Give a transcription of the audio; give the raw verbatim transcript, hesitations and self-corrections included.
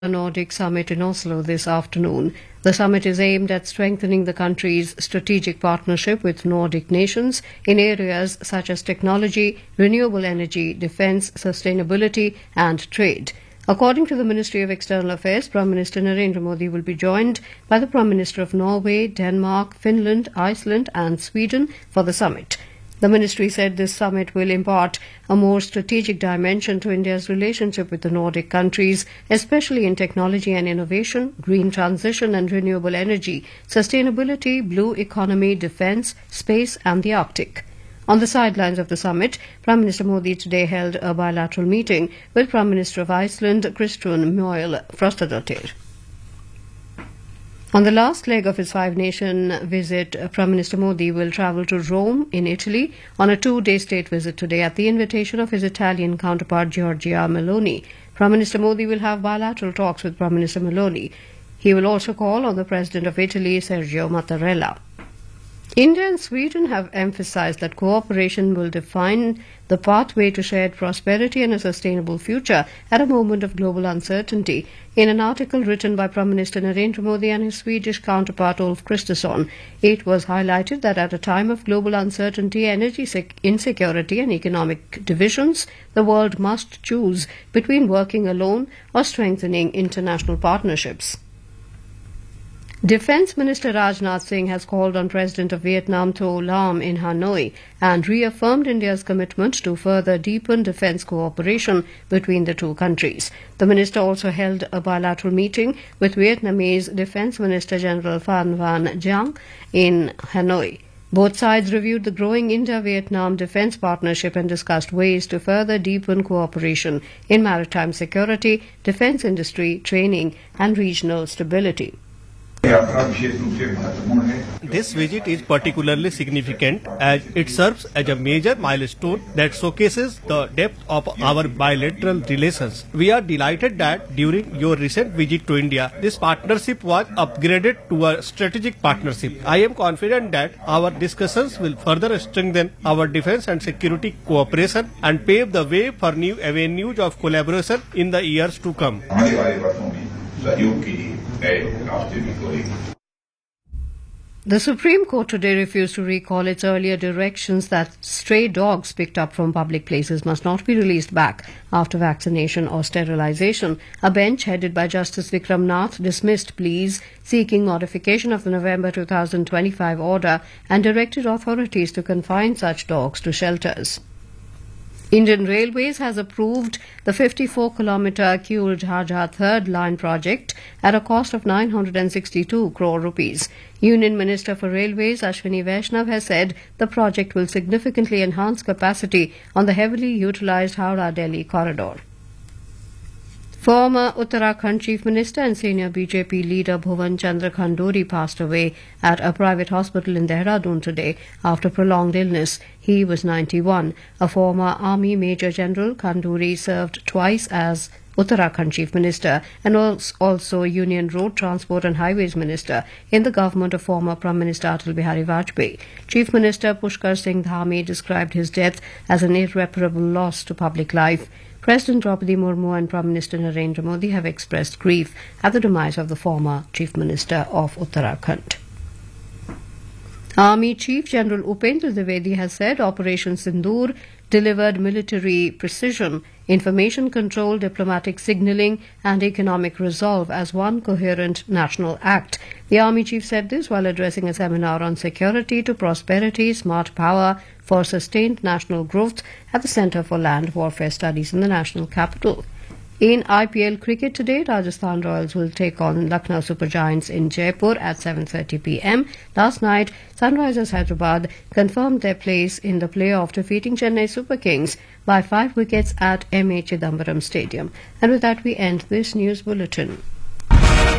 Nordic Summit in Oslo this afternoon. The summit is aimed at strengthening the country's strategic partnership with Nordic nations in areas such as technology, renewable energy, defence, sustainability and trade. According to the Ministry of External Affairs, Prime Minister Narendra Modi will be joined by the Prime Minister of Norway, Denmark, Finland, Iceland and Sweden for the summit. The ministry said this summit will impart a more strategic dimension to India's relationship with the Nordic countries, especially in technology and innovation, green transition and renewable energy, sustainability, blue economy, defence, space and the Arctic. On the sidelines of the summit, Prime Minister Modi today held a bilateral meeting with Prime Minister of Iceland, Kristrún Møll Frostadóttir. On the last leg of his five-nation visit, Prime Minister Modi will travel to Rome in Italy on a two-day state visit today at the invitation of his Italian counterpart Giorgia Meloni. Prime Minister Modi will have bilateral talks with Prime Minister Meloni. He will also call on the President of Italy, Sergio Mattarella. India and Sweden have emphasized that cooperation will define the pathway to shared prosperity and a sustainable future at a moment of global uncertainty. In an article written by Prime Minister Narendra Modi and his Swedish counterpart Ulf Kristersson, it was highlighted that at a time of global uncertainty, energy insecurity and economic divisions, the world must choose between working alone or strengthening international partnerships. Defence Minister Rajnath Singh has called on President of Vietnam Tho Lam in Hanoi and reaffirmed India's commitment to further deepen defence cooperation between the two countries. The minister also held a bilateral meeting with Vietnamese Defence Minister General Phan Van Giang in Hanoi. Both sides reviewed the growing India-Vietnam defence partnership and discussed ways to further deepen cooperation in maritime security, defence industry, training and regional stability. This visit is particularly significant as it serves as a major milestone that showcases the depth of our bilateral relations. We are delighted that during your recent visit to India, this partnership was upgraded to a strategic partnership. I am confident that our discussions will further strengthen our defense and security cooperation and pave the way for new avenues of collaboration in the years to come. The Supreme Court today refused to recall its earlier directions that stray dogs picked up from public places must not be released back after vaccination or sterilization. A bench headed by Justice Vikram Nath dismissed pleas seeking modification of the November two thousand twenty-five order and directed authorities to confine such dogs to shelters. Indian Railways has approved the fifty-four kilometre Kiul-Jhajjar third line project at a cost of nine hundred sixty-two crore rupees. Union Minister for Railways Ashwini Vaishnav has said the project will significantly enhance capacity on the heavily utilised Howrah-Delhi corridor. Former Uttarakhand Chief Minister and senior B J P leader Bhuvan Chandra Khanduri passed away at a private hospital in Dehradun today after prolonged illness. He was ninety-one. A former Army Major General, Khanduri served twice as Uttarakhand Chief Minister and also Union Road Transport and Highways Minister in the government of former Prime Minister Atal Bihari Vajpayee. Chief Minister Pushkar Singh Dhami described his death as an irreparable loss to public life. President Draupadi Murmu and Prime Minister Narendra Modi have expressed grief at the demise of the former Chief Minister of Uttarakhand. Army Chief General Upendra Dwivedi has said Operation Sindoor delivered military precision, information control, diplomatic signalling and economic resolve as one coherent national act. The Army Chief said this while addressing a seminar on security to prosperity, smart power for sustained national growth at the Centre for Land Warfare Studies in the national capital. In I P L cricket today, Rajasthan Royals will take on Lucknow Super Giants in Jaipur at seven thirty p m. Last night, Sunrisers Hyderabad confirmed their place in the playoff, defeating Chennai Super Kings by five wickets at M A Chidambaram Stadium. And with that, we end this news bulletin.